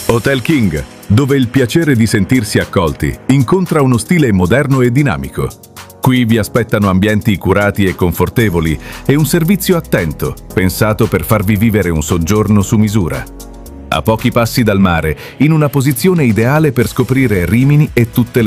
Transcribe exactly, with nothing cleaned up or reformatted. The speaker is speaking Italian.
Hotel King, dove il piacere di sentirsi accolti incontra uno stile moderno e dinamico. Qui vi aspettano ambienti curati e confortevoli e un servizio attento, pensato per farvi vivere un soggiorno su misura. A pochi passi dal mare, in una posizione ideale per scoprire Rimini e tutte le